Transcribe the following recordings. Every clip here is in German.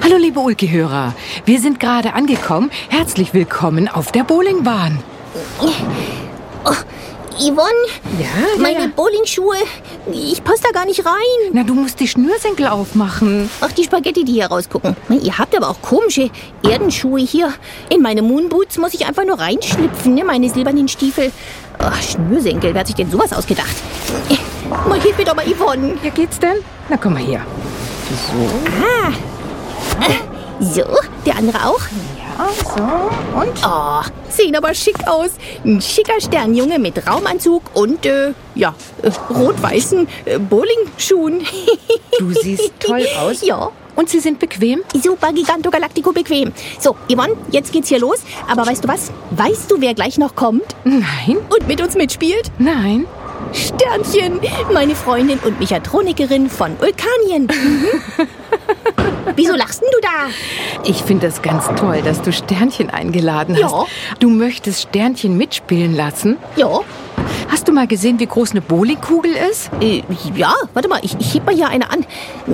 Hallo liebe Ulki-Hörer, wir sind gerade angekommen. Herzlich willkommen auf der Bowlingbahn. Oh, Yvonne, meine Ja. Bowlingschuhe, ich passe da gar nicht rein. Na, du musst die Schnürsenkel aufmachen. Ach, die Spaghetti, die hier rausgucken. Ihr habt aber auch komische Erdenschuhe hier. In meine Moonboots muss ich einfach nur reinschlüpfen, ne? Meine silbernen Stiefel. Ach, Schnürsenkel, wer hat sich denn sowas ausgedacht? Mal hilf mir doch mal, Yvonne. Ja, geht's denn? Na, komm mal her. So, der andere auch. Ja, so. Und? Oh, sehen aber schick aus. Ein schicker Sternjunge mit Raumanzug und, rot-weißen Bowlingschuhen. Du siehst toll aus. Ja. Und sie sind bequem? Super Giganto Galactico bequem. So, Yvonne, jetzt geht's hier los. Aber weißt du was? Weißt du, wer gleich noch kommt Nein. und mit uns mitspielt? Nein. Sternchen, meine Freundin und Mechatronikerin von Ulkanien. Wieso lachst denn du da? Ich finde es ganz toll, dass du Sternchen eingeladen hast. Ja. Du möchtest Sternchen mitspielen lassen? Ja. Hast du mal gesehen, wie groß eine Bowlingkugel ist? Ja, warte mal, ich heb mal hier eine an.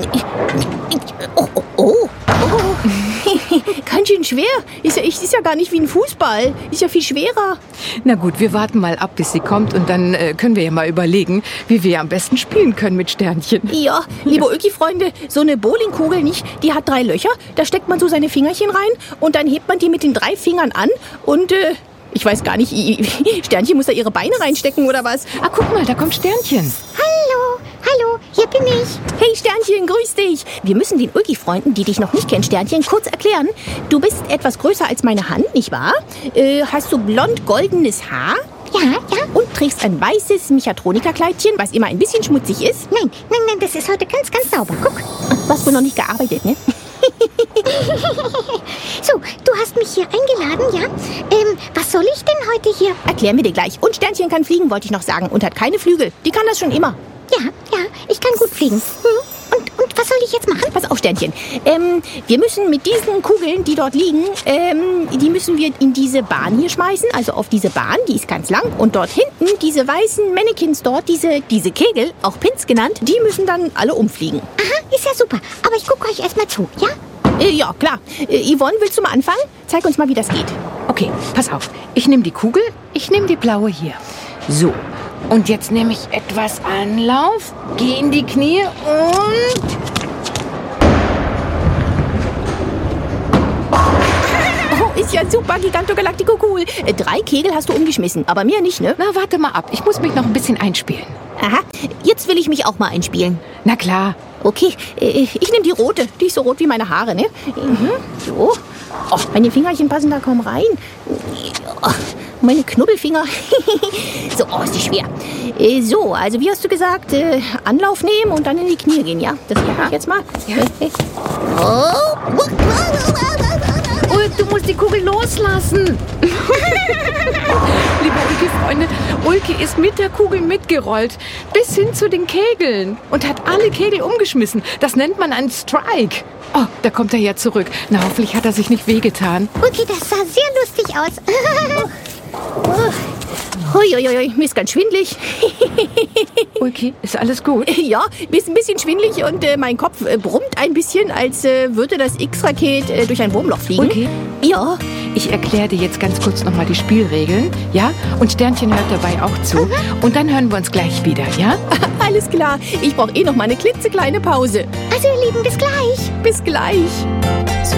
Oh. Ganz schön schwer. Ist ja gar nicht wie ein Fußball. Ist ja viel schwerer. Na gut, wir warten mal ab, bis sie kommt und dann können wir ja mal überlegen, wie wir am besten spielen können mit Sternchen. Ja, liebe Ulki-Freunde, so eine Bowlingkugel nicht, die hat 3 Löcher, da steckt man so seine Fingerchen rein und dann hebt man die mit den 3 Fingern an und, ich weiß gar nicht, Sternchen muss da ihre Beine reinstecken oder was? Ah, guck mal, da kommt Sternchen. Hallo, hier bin ich. Hey Sternchen, grüß dich. Wir müssen den Ulki-Freunden, die dich noch nicht kennen, Sternchen, kurz erklären. Du bist etwas größer als meine Hand, nicht wahr? Hast du blond-goldenes Haar? Ja. Und trägst ein weißes Mechatronikerkleidchen, was immer ein bisschen schmutzig ist? Nein, das ist heute ganz, ganz sauber. Guck. Du hast wohl noch nicht gearbeitet, ne? So, du hast mich hier eingeladen, ja? Was soll ich denn heute hier? Erklären wir dir gleich. Und Sternchen kann fliegen, wollte ich noch sagen. Und hat keine Flügel. Die kann das schon immer. Ja, ich kann gut fliegen. Und was soll ich jetzt machen? Pass auf, Sternchen. Wir müssen mit diesen Kugeln, die dort liegen, die müssen wir in diese Bahn hier schmeißen. Also auf diese Bahn, die ist ganz lang. Und dort hinten, diese weißen Mannequins dort, diese Kegel, auch Pins genannt, die müssen dann alle umfliegen. Aha, ist ja super. Aber ich gucke euch erstmal zu, ja? Ja, klar. Yvonne, willst du mal anfangen? Zeig uns mal, wie das geht. Okay, pass auf. Ich nehme die Kugel, ich nehme die blaue hier. So, und jetzt nehme ich etwas Anlauf, gehe in die Knie und... Oh, ist ja super, Giganto Galactico cool. 3 Kegel hast du umgeschmissen, aber mehr nicht, ne? Na, warte mal ab. Ich muss mich noch ein bisschen einspielen. Aha, jetzt will ich mich auch mal einspielen. Na klar. Okay, ich nehme die rote. Die ist so rot wie meine Haare, ne? So. Oh, meine Fingerchen passen da kaum rein. Oh, meine Knubbelfinger. So, ist die schwer. So, also wie hast du gesagt? Anlauf nehmen und dann in die Knie gehen, ja? Das mache ich jetzt mal. Ja. Oh. Ulk, du musst die Kugel loslassen. Liebe Ulki-Freunde, Ulki ist mit der Kugel mitgerollt, bis hin zu den Kegeln und hat alle Kegel umgeschmissen. Das nennt man einen Strike. Oh, da kommt er ja zurück. Na, hoffentlich hat er sich nicht wehgetan. Okay, das sah sehr lustig aus. Huiuiui, mir ist ganz schwindelig. Ulki, ist alles gut? Ja, mir ist ein bisschen schwindelig und mein Kopf brummt ein bisschen, als würde das X-Raket durch ein Wurmloch fliegen. Okay. Ja. Ich erkläre dir jetzt ganz kurz nochmal die Spielregeln, ja? Und Sternchen hört dabei auch zu. Und dann hören wir uns gleich wieder, ja? Alles klar, ich brauche noch mal eine klitzekleine Pause. Also ihr Lieben, bis gleich. Bis gleich.